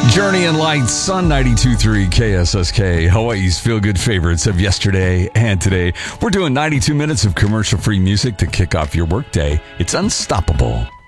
Journey and Lights on 92.3 KSSK, Hawaii's feel-good favorites of yesterday and today. We're doing 92 minutes of commercial-free music to kick off your workday. It's Unstoppable.